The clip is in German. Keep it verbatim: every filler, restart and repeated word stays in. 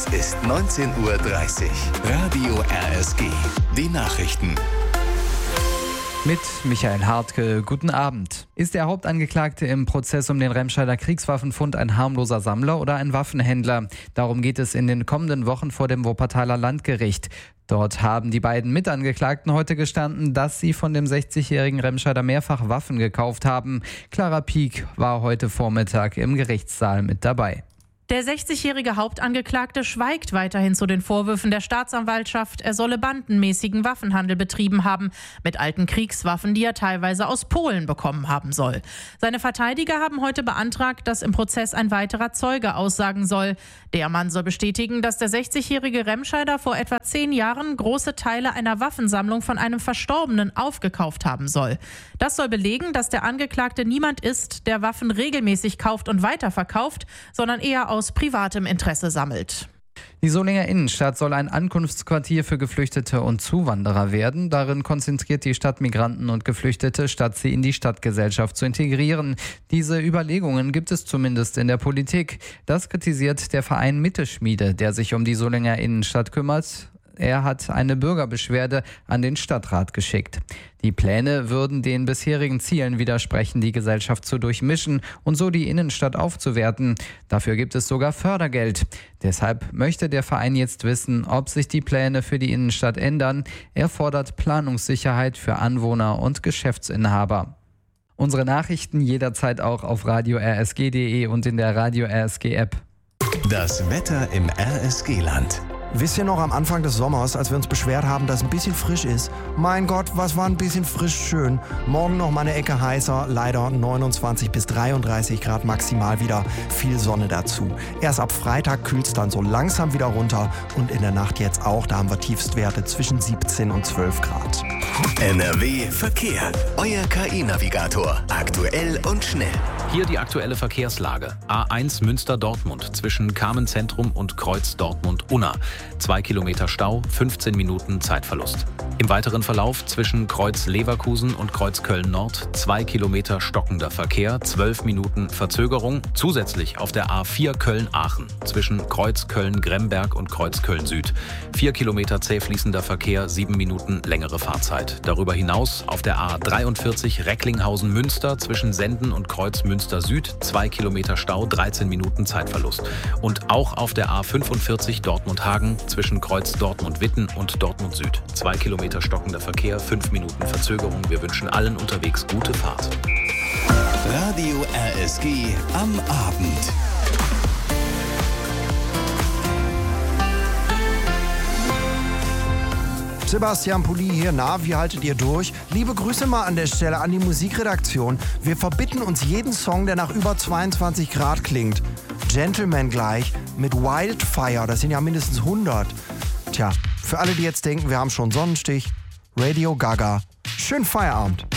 Es ist neunzehn Uhr dreißig. Radio R S G. Die Nachrichten. Mit Michael Hartke, guten Abend. Ist der Hauptangeklagte im Prozess um den Remscheider Kriegswaffenfund ein harmloser Sammler oder ein Waffenhändler? Darum geht es in den kommenden Wochen vor dem Wuppertaler Landgericht. Dort haben die beiden Mitangeklagten heute gestanden, dass sie von dem sechzigjährigen Remscheider mehrfach Waffen gekauft haben. Clara Pieck war heute Vormittag im Gerichtssaal mit dabei. Der sechzigjährige Hauptangeklagte schweigt weiterhin zu den Vorwürfen der Staatsanwaltschaft, er solle bandenmäßigen Waffenhandel betrieben haben mit alten Kriegswaffen, die er teilweise aus Polen bekommen haben soll. Seine Verteidiger haben heute beantragt, dass im Prozess ein weiterer Zeuge aussagen soll. Der Mann soll bestätigen, dass der sechzigjährige Remscheider vor etwa zehn Jahren große Teile einer Waffensammlung von einem Verstorbenen aufgekauft haben soll. Das soll belegen, dass der Angeklagte niemand ist, der Waffen regelmäßig kauft und weiterverkauft, sondern eher aus privatem Interesse sammelt. Die Solinger Innenstadt soll ein Ankunftsquartier für Geflüchtete und Zuwanderer werden. Darin konzentriert die Stadt Migranten und Geflüchtete, statt sie in die Stadtgesellschaft zu integrieren. Diese Überlegungen gibt es zumindest in der Politik. Das kritisiert der Verein Mitteschmiede, der sich um die Solinger Innenstadt kümmert. Er hat eine Bürgerbeschwerde an den Stadtrat geschickt. Die Pläne würden den bisherigen Zielen widersprechen, die Gesellschaft zu durchmischen und so die Innenstadt aufzuwerten. Dafür gibt es sogar Fördergeld. Deshalb möchte der Verein jetzt wissen, ob sich die Pläne für die Innenstadt ändern. Er fordert Planungssicherheit für Anwohner und Geschäftsinhaber. Unsere Nachrichten jederzeit auch auf radio r s g punkt d e und in der Radio R S G App. Das Wetter im R S G-Land. Wisst ihr noch am Anfang des Sommers, als wir uns beschwert haben, dass es ein bisschen frisch ist? Mein Gott, was war ein bisschen frisch schön. Morgen noch mal eine Ecke heißer, leider neunundzwanzig bis dreiunddreißig Grad maximal wieder, viel Sonne dazu. Erst ab Freitag kühlt es dann so langsam wieder runter und in der Nacht jetzt auch, da haben wir Tiefstwerte zwischen siebzehn und zwölf Grad. N R W Verkehr, euer K I-Navigator, aktuell und schnell. Hier die aktuelle Verkehrslage. A eins Münster-Dortmund zwischen Carmen-Zentrum und Kreuz Dortmund-Unna. Zwei Kilometer Stau, fünfzehn Minuten Zeitverlust. Im weiteren Verlauf zwischen Kreuz Leverkusen und Kreuz Köln-Nord zwei Kilometer stockender Verkehr, zwölf Minuten Verzögerung. Zusätzlich auf der A vier Köln-Aachen zwischen Kreuz Köln-Gremberg und Kreuz Köln-Süd. Vier Kilometer zäh fließender Verkehr, sieben Minuten längere Fahrzeit. Darüber hinaus auf der A dreiundvierzig Recklinghausen-Münster zwischen Senden und Kreuz Münster-Süd zwei Kilometer Stau, dreizehn Minuten Zeitverlust. Und auch auf der A fünfundvierzig Dortmund-Hagen zwischen Kreuz Dortmund-Witten und Dortmund-Süd. Zwei Kilometer stockender Verkehr, fünf Minuten Verzögerung. Wir wünschen allen unterwegs gute Fahrt. Radio R S G am Abend. Sebastian Pulli hier, na, wie haltet ihr durch? Liebe Grüße mal an der Stelle an die Musikredaktion. Wir verbitten uns jeden Song, der nach über zweiundzwanzig Grad klingt. Gentleman gleich mit Wildfire, das sind ja mindestens hundert. Tja, für alle, die jetzt denken, wir haben schon Sonnenstich, Radio Gaga. Schönen Feierabend.